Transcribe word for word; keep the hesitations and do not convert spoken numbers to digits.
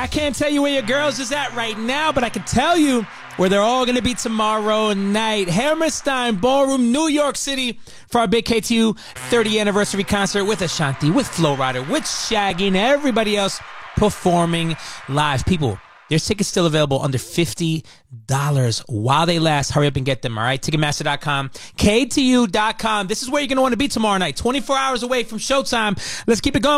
I can't tell you where your girls is at right now, but I can tell you where they're all going to be tomorrow night. Hammerstein Ballroom, New York City, for our big K T U thirtieth anniversary concert with Ashanti, with Flo Rida, with Shaggy, and everybody else performing live. People, there's tickets still available under fifty dollars while they last. Hurry up and get them, all right? Ticketmaster dot com, K T U dot com. This is where you're going to want to be tomorrow night, twenty-four hours away from showtime. Let's keep it going.